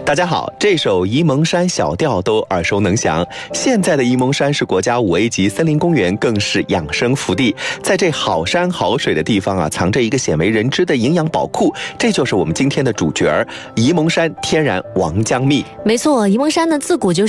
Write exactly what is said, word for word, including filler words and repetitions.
大家好，这首沂蒙山小调都耳熟能详。现在的沂蒙山是国家五 A 级森林公园，更是养生福地。在这好山好水的地方啊，藏着一个鲜为人知的营养宝库，这就是我们今天的主角儿——沂蒙山天然王姜蜜。 没错，沂蒙山呢自古就是